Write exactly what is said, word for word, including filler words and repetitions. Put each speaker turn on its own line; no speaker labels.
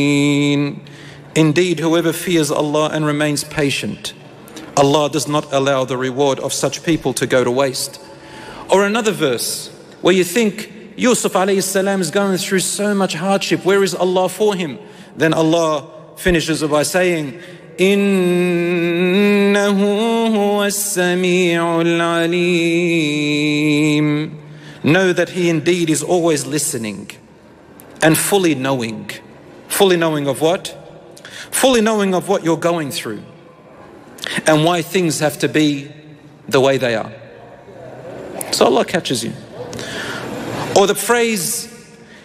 Indeed, whoever fears Allah and remains patient, Allah does not allow the reward of such people to go to waste. Or another verse where you think Yusuf alayhi salam is going through so much hardship, where is Allah for him? Then Allah finishes by saying, Innahu huwa as-sami'ul alim. Know that He indeed is always listening and fully knowing. Fully knowing of what? Fully knowing of what you're going through and why things have to be the way they are. So Allah catches you. Or the phrase,